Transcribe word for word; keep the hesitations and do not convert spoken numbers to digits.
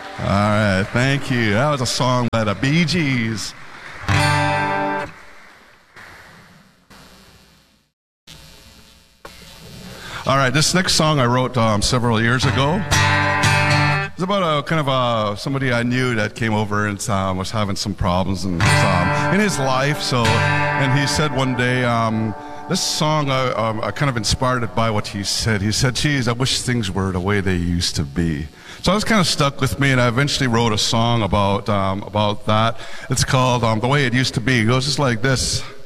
All right, thank you. That was a song by the Bee Gees. All right, this next song I wrote um, several years ago. It's about a kind of a, somebody I knew that came over and um, was having some problems in his, um, in his life. So, and he said one day, um, this song I, um, I kind of inspired it by what he said. He said, "Geez, I wish things were the way they used to be." So I was kind of stuck with me, and I eventually wrote a song about um, about that. It's called um, "The Way It Used to Be." It goes just like this.